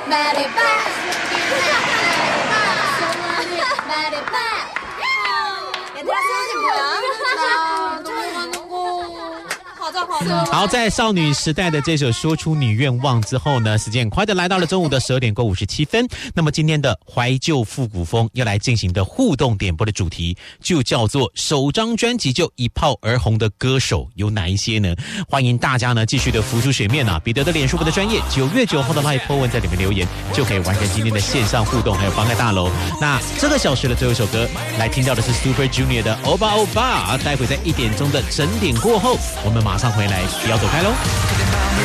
好，在少女时代的这首说出你愿望之后呢，时间很快的来到了中午的12点过57分。那么今天的怀旧复古风要来进行的互动点播的主题就叫做首张专辑就一炮而红的歌手有哪一些呢？欢迎大家呢继续的浮出水面啊！彼得的脸书的专页9月9号的 Live po 文在里面留言，就可以完成今天的线上互动，还有帮个大楼。那这个小时的最后一首歌来听到的是 Super Junior 的欧巴欧巴，待会在1点钟的整点过后，我们马上回来，不要走开喽。